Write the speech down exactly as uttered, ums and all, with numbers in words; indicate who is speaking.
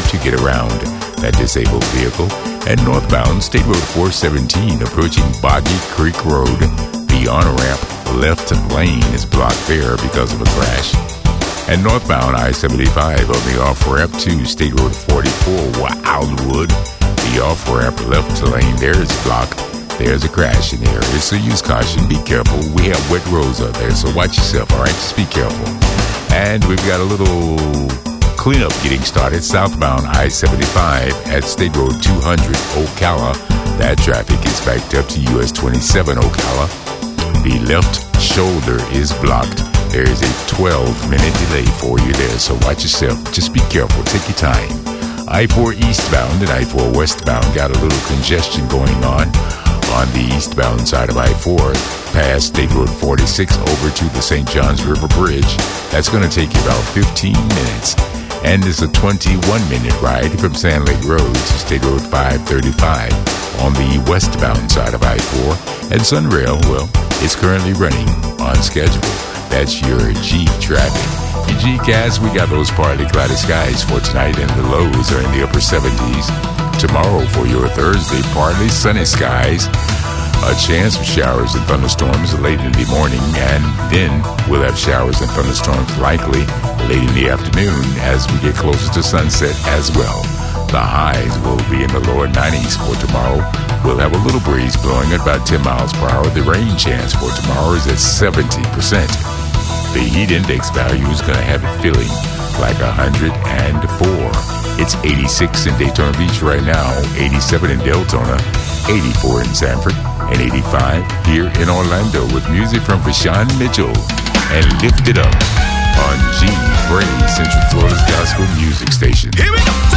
Speaker 1: to get around that disabled vehicle. And northbound, State Road four seventeen approaching Boggy Creek Road. The on-ramp left lane is blocked there because of a crash. And northbound I seventy-five on the off-ramp to State Road forty-four, Wildwood. The off-ramp left lane there is blocked. There's a crash in the area, so use caution. Be careful. We have wet roads out there, so watch yourself, all right? Just be careful. And we've got a little cleanup getting started southbound I seventy-five at State Road two hundred, Ocala. That traffic is backed up to U S twenty-seven, Ocala. The left shoulder is blocked. There is a twelve minute delay for you there, so watch yourself. Just be careful. Take your time. I four eastbound and I four westbound got a little congestion going on on the eastbound side of I four past State Road forty-six over to the Saint Johns River Bridge. That's going to take you about fifteen minutes. And it's a twenty-one minute ride from Sand Lake Road to State Road five thirty-five on the westbound side of I four. And Sunrail, well, it's currently running on schedule. That's your G traffic. Your G-Cast, we got those partly cloudy skies for tonight, and the lows are in the upper seventies. Tomorrow for your Thursday, partly sunny skies. A chance of showers and thunderstorms late in the morning, and then we'll have showers and thunderstorms likely late in the afternoon as we get closer to sunset as well. The highs will be in the lower nineties for tomorrow. We'll have a little breeze blowing at about ten miles per hour. The rain chance for tomorrow is at seventy percent. The heat index value is going to have it feeling like one hundred four. It's eighty-six in Daytona Beach right now, eighty-seven in Deltona, eighty-four in Sanford, and eighty-five here in Orlando with music from Vashawn Mitchell and Lift It Up on G Praise, Central Florida's Gospel Music Station.
Speaker 2: Here we go.